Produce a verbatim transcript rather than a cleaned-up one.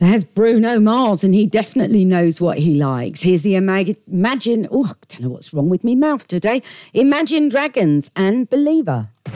There's Bruno Mars, and he definitely knows what he likes. Here's the Imag- Imagine, oh, I don't know what's wrong with me mouth today. Imagine Dragons and Believer.